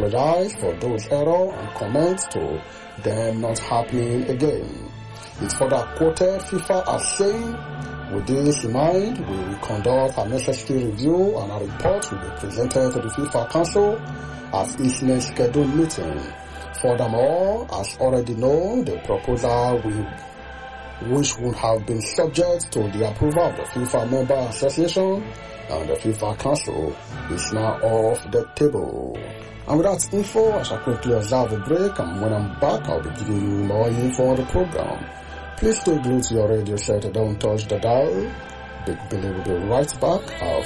apologize for those errors and comments to them not happening again. It further quoted FIFA as saying, with this in mind, we will conduct a necessary review and a report will be presented to the FIFA Council at its next scheduled meeting. Furthermore, as already known, the proposal which would have been subject to the approval of the FIFA Member Association and the FIFA Council is now off the table. And with that info, I shall quickly observe a break, and when I'm back, I'll be giving you more info on the program. Please stay glued to your radio set and don't touch the dial. Big Billy will be right back.